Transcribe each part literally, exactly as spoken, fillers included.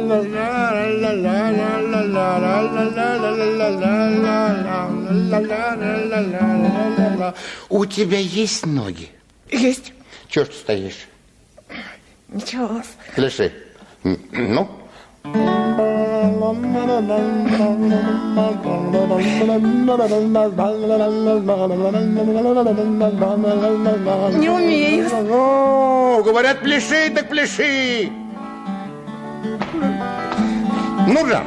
У тебя есть ноги? Есть. Чего ж ты стоишь? Ничего. Пляши. Ну? Не умею. Ну, говорят, пляши, так пляши. Ну же.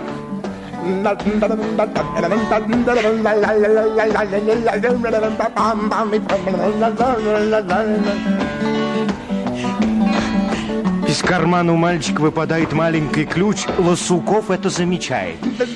Из кармана у мальчика выпадает маленький ключ. Лосуков это замечает.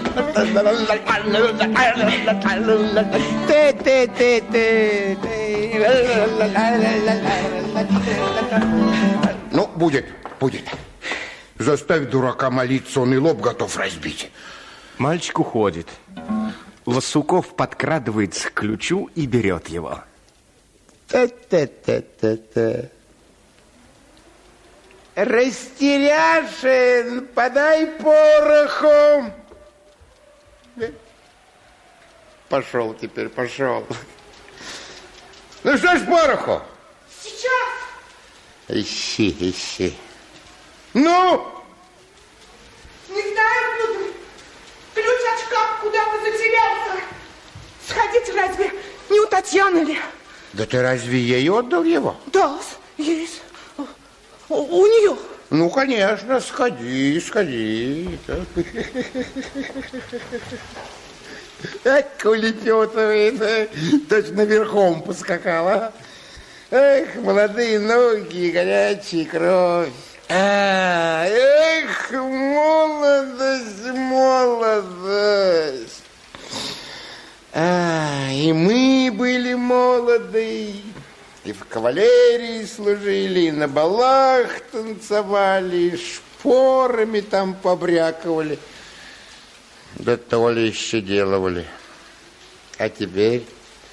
Ну, будет, будет. Заставь дурака молиться, он и лоб готов разбить. Мальчик уходит. Лосуков подкрадывается к ключу и берет его. Та-та-та-та-та. Растеряшин, подай пороху. Пошел теперь, пошел. Ну что ж, пороху? Сейчас. Ищи, ищи. Ну? Не знаю, сударь. Ключ от шкафа куда-то затерялся. Сходите, разве не у Татьяны ли? Да ты разве ей отдал его? Да, есть. У, у нее. Ну, конечно, сходи, сходи. Эх, улепетывает, точно верхом поскакала. Эх, молодые ноги, горячая кровь. А, эх, молодость, молодость. А, и мы были молоды. И в кавалерии служили, и на балах танцевали, и шпорами там побряковали. Да то ли еще делали. А теперь...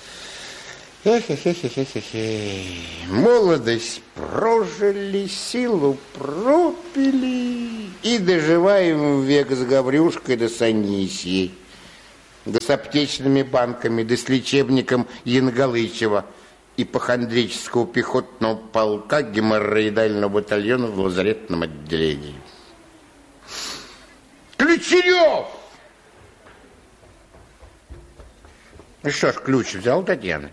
Эх-эх-эх-эх-эх-эх. Молодость прожили, силу пропили, и доживаем век с Гаврюшкой да с Анисьей, да с аптечными банками, да с лечебником Янгалычева и похондрического пехотного полка геморроидального батальона в лазаретном отделении. Ключерев! Ну что ж, ключ взял Татьяна?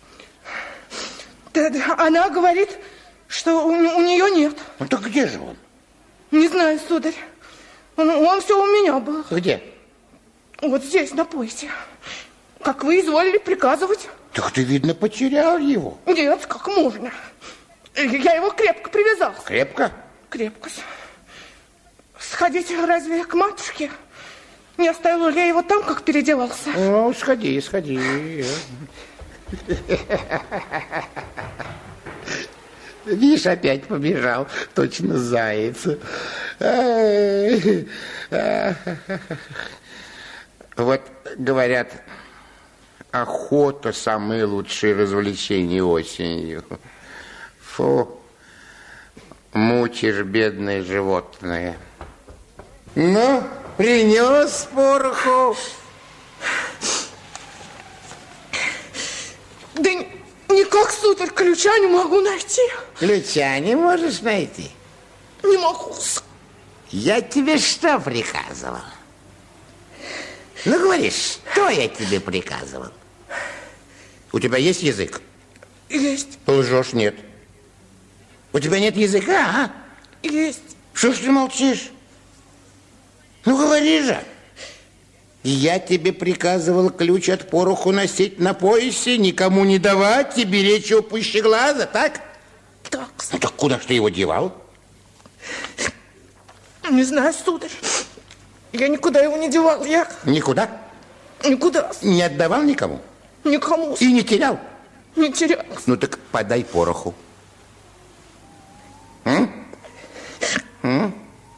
Да, да, она говорит, что у, у нее нет. Ну так где же он? Не знаю, сударь. Он, он все у меня был. Где? Вот здесь, на поясе. Как вы изволили приказывать. Так ты, видно, потерял его. Нет, как можно. Я его крепко привязал. Крепко? Крепко. Сходите разве к матушке? Не оставила ли я его там, как переодевался? Ну, сходи, сходи. Видишь, опять побежал, точно заяц. Вот, говорят, охота — самые лучшие развлечения осенью. Фу, мучишь бедное животное. Ну, принес пороху. Да никак, сударь, ключа не могу найти. Ключа не можешь найти? Не могу. Я тебе что приказывал? Ну, говори, что я тебе приказывал? У тебя есть язык? Есть. Лжешь, нет. У тебя нет языка, а? Есть. Что ж ты молчишь? Ну, говори же. Я тебе приказывал ключ от пороху носить на поясе, никому не давать и беречь его пуще глаза, так? Так. Ну, так куда ж ты его девал? Не знаю, сударь. Я никуда его не девал, я... Никуда? Никуда. Не отдавал никому? Никому. И не терял? Не терял. Ну, так подай пороху. М? М?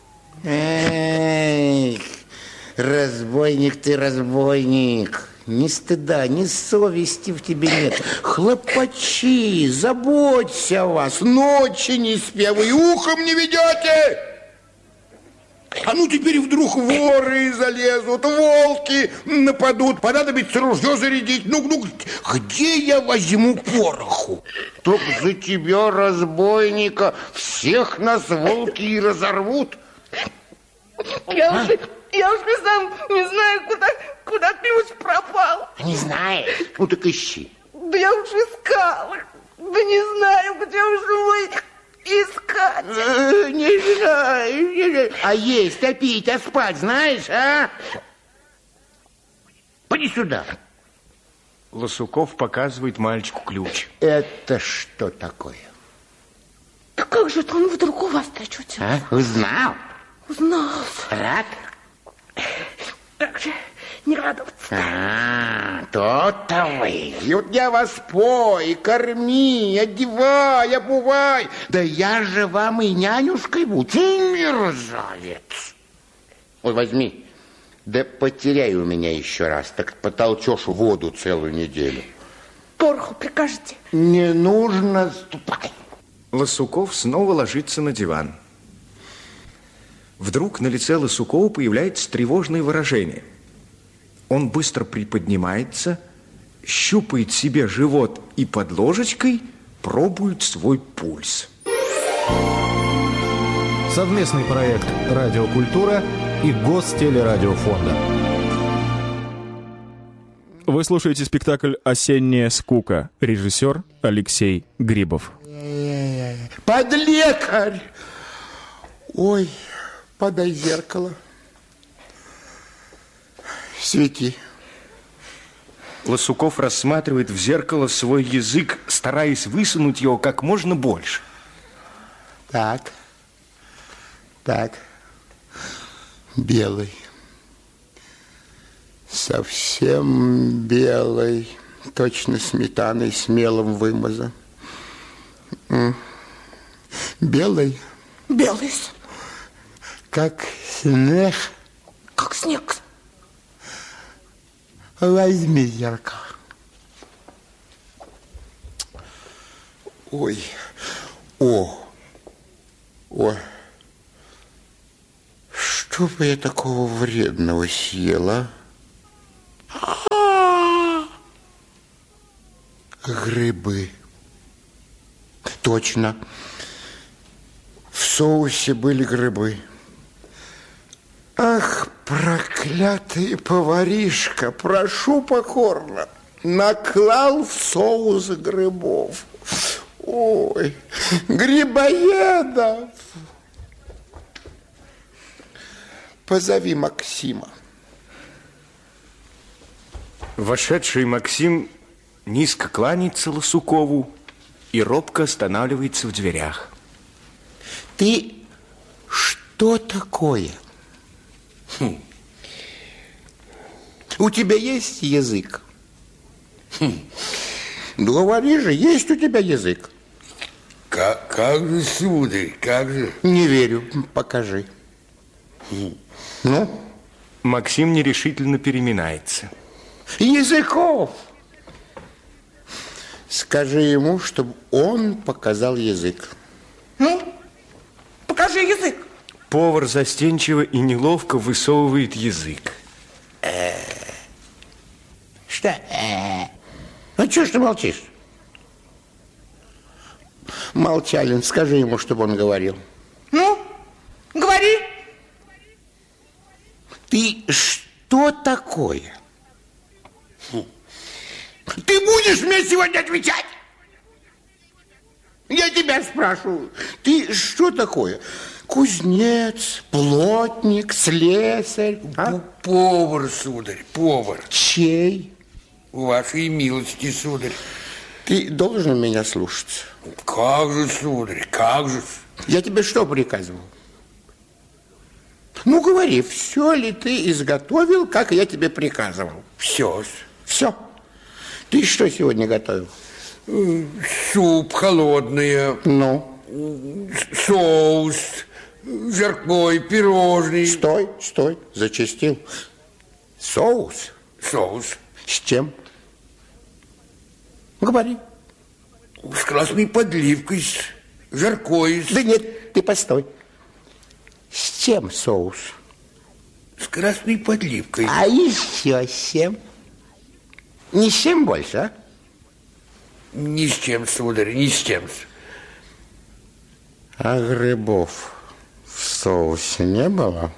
Эх, разбойник ты, разбойник. Ни стыда, ни совести в тебе нет. Хлопачи, заботься о вас. Ночи не спя, вы ухом не ведете. А ну теперь вдруг воры залезут, волки нападут, понадобится ружье зарядить. Ну, ну, где я возьму пороху? Чтоб за тебя, разбойника, всех нас волки и разорвут. Я а? уже, я уже сам не знаю, куда, куда ключ пропал. Не знаешь? Ну так ищи. Да я уже искала. Да не знаю, где уже мой искать. Не знаю, не знаю. А есть, а пить, а спать знаешь, а? Поди сюда. Лосуков показывает мальчику ключ. Это что такое? Да как же это он вдруг у вас очутился? А? Узнал? Узнал. Рад? Как же не радоваться. А, то-то вы. И вот я вас пой, корми, одевай, обувай. Да я же вам и нянюшкой буду. Ты мерзавец. Вот возьми, да потеряй у меня еще раз, так потолчешь воду целую неделю. Пороху прикажете? Не нужно, ступай. Лосуков снова ложится на диван. Вдруг на лице Лосукова появляется тревожное выражение. Он быстро приподнимается, щупает себе живот и под ложечкой пробует свой пульс. Совместный проект «Радиокультура» и Гостелерадиофонда. Вы слушаете спектакль «Осенняя скука». Режиссер Алексей Грибов. Подлекарь! Ой, подай зеркало. Свети. Лосуков рассматривает в зеркало свой язык, стараясь высунуть его как можно больше. Так, так, белый, совсем белый, точно сметаной с мелом вымазан. Белый? Белый. Как снег. Как снег. Возьми зеркало. Ой, о, о, что бы я такого вредного съела? А-а-а! Грибы. Точно. В соусе были грибы. Ах, проклятый поваришка, прошу покорно, наклал в соус грибов. Ой, грибоедов. Позови Максима. Вошедший Максим низко кланяется Лосукову и робко останавливается в дверях. Ты что такое? Хм. У тебя есть язык? Хм. Говори же, есть у тебя язык? Как, как же, сударь, как же? Не верю, покажи. Хм. Ну? Максим нерешительно переминается. Языков! Скажи ему, чтобы он показал язык. Ну, покажи язык. Повар застенчиво и неловко высовывает язык. Э-э. Что? Э-э. Ну, чего ж ты молчишь? Молчалин, скажи ему, чтобы он говорил. Ну, говори. Ты что такое? Ты будешь мне сегодня отвечать? Я тебя спрашиваю. Ты что такое? Кузнец, плотник, слесарь? А? Повар, сударь, повар. Чей? Вашей милости, сударь. Ты должен меня слушаться. Как же, сударь, как же? Я тебе что приказывал? Ну, говори, все ли ты изготовил, как я тебе приказывал? Все. Все. Ты что сегодня готовил? Суп холодный. Ну? Соус, жаркой, пирожный. Стой, стой, зачастил. Соус? Соус. С чем? Говори. С красной подливкой, с жаркой. С... Да нет, ты постой. С чем соус? С красной подливкой. А еще с чем? Не с чем больше, а? Ни с чем, сударь, ни с чем. А грибов в соусе не было?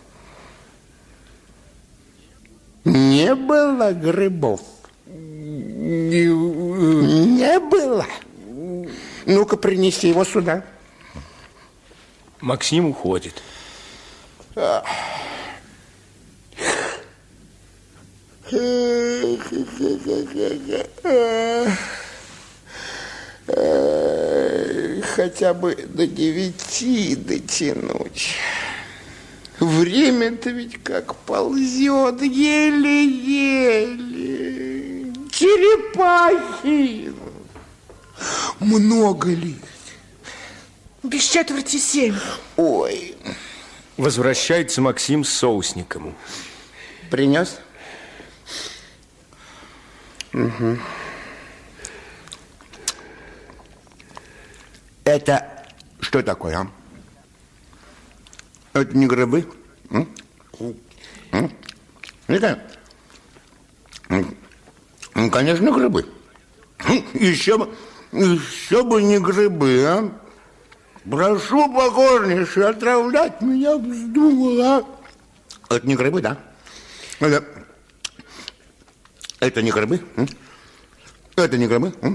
Не было грибов? Не, не было. Ну-ка, принеси его сюда. Максим уходит. Хотя бы до девяти дотянуть. Время-то ведь как ползет, еле-еле. Черепахи. Много ли? Без четверти семь. Ой. Возвращается Максим с соусником. Принес? Угу. Это что такое, а? Это не грибы? М? М? Это, ну, конечно, грибы. Еще бы, еще бы не грибы, а? Прошу покорнейше отравлять меня вздумал, а? Это не грибы, да? Это, это не грибы? М? Это не грибы? М?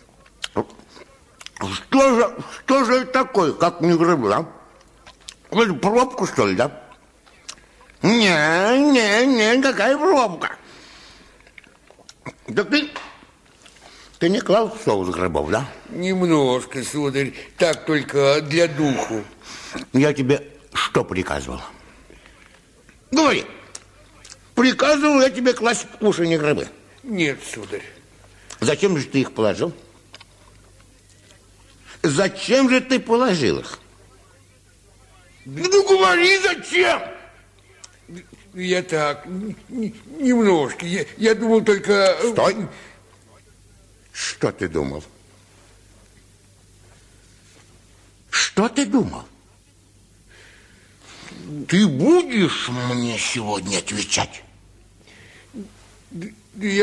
Что же, что же это такое, как не грибы, а? Это пробка, что ли, да? Не, не, не, какая пробка? Так ты, ты не клал в соус грибов, да? немножко, сударь, так только для духу. Я тебе что приказывал? Говори. Приказывал я тебе класть в кушанье грибы. Нет, сударь. Зачем же ты их положил? Зачем же ты положил их? Ну, говори, зачем? Я так, немножко. Я, я думал только... Стой. Что ты думал? Что ты думал? Ты будешь мне сегодня отвечать? Я